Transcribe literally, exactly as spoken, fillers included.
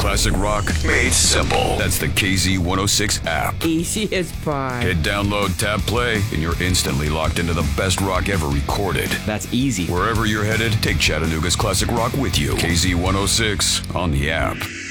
classic rock made simple. That's the K Z one oh six app. Easy as pie. Hit download, tap play, and you're instantly locked into the best rock ever recorded. That's easy. Wherever you're headed, take Chattanooga's classic rock with you. K Z one oh six on the app.